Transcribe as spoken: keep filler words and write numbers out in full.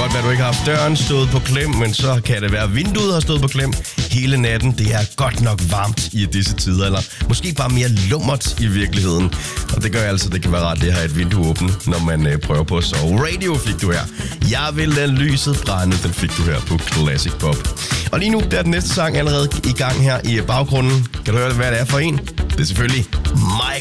godt være, at du ikke har haft døren stået på klem, men så kan det være, at vinduet har stået på klem hele natten. Det er godt nok varmt i disse tider, eller måske bare mere lummert i virkeligheden. Og det gør altså, det kan være rart, det at have et vindue åbent, når man øh, prøver på at sove. Radio fik du her. Jeg vil lade lyset brænde, den fik du her på Classic Pop. Og lige nu, der er den næste sang allerede i gang her i baggrunden. Kan du høre, hvad det er for en? Det er selvfølgelig Mike